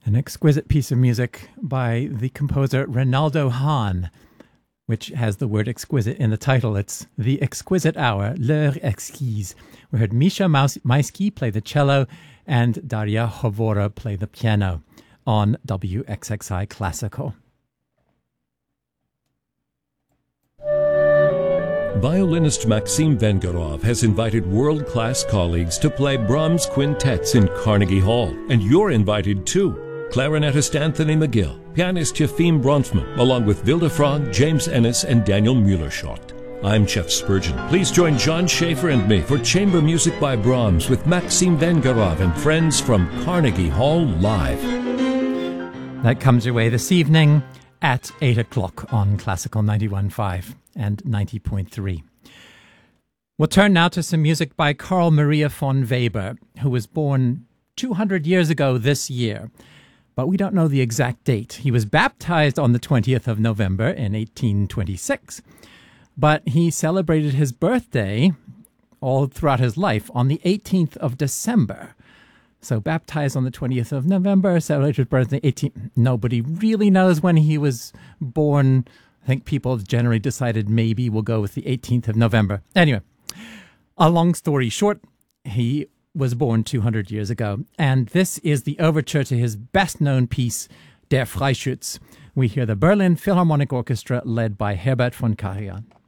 An exquisite piece of music by the composer Reynaldo Hahn, which has the word exquisite in the title. It's The Exquisite Hour, L'Heure Exquise. We heard Misha Maisky play the cello and Daria Hovora play the piano on WXXI Classical. Violinist Maxim Vengerov has invited world-class colleagues to play Brahms quintets in Carnegie Hall, and you're invited too. Clarinetist Anthony McGill, pianist Yefim Bronfman, along with Vilde Frog, James Ennis, and Daniel Mueller-Schott. I'm Jeff Spurgeon. Please join John Schaefer and me for Chamber Music by Brahms with Maxim Vengerov and friends from Carnegie Hall Live. That comes your way this evening at 8 o'clock on Classical 91.5 and 90.3. We'll turn now to some music by Carl Maria von Weber, who was born 200 years ago this year, but we don't know the exact date. He was baptized on the 20th of November in 1826, but he celebrated his birthday all throughout his life on the 18th of December. So baptized on the 20th of November, celebrated birthday 18th. Nobody really knows when he was born. I think people have generally decided maybe we'll go with the 18th of November. Anyway, a long story short, he was born 200 years ago, and this is the overture to his best-known piece, Der Freischütz. We hear the Berlin Philharmonic Orchestra led by Herbert von Karajan.